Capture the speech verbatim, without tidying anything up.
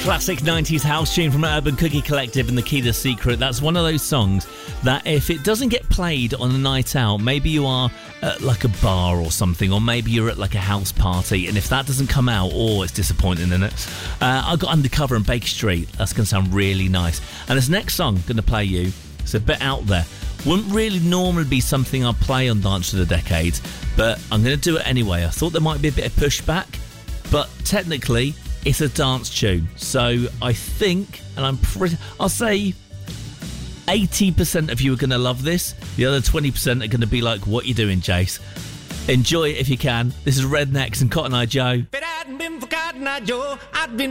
Classic nineties house tune from Urban Cookie Collective and The Key to Secret. That's one of those songs that if it doesn't get played on a night out, maybe you are at like a bar or something, or maybe you're at like a house party, and if that doesn't come out, oh, it's disappointing, isn't it? Uh, I got Undercover and Baker Street. That's going to sound really nice. And this next song I'm going to play you, it's a bit out there. Wouldn't really normally be something I'd play on Dance of the Decades, but I'm going to do it anyway. I thought there might be a bit of pushback, but technically it's a dance tune. So I think, and I'm pretty, I'll say eighty percent of you are going to love this. The other twenty percent are going to be like, what you doing, Jace? Enjoy it if you can. This is Rednecks and Cotton Eye Joe. If it hadn't been for Cotton Eye Joe, I'd been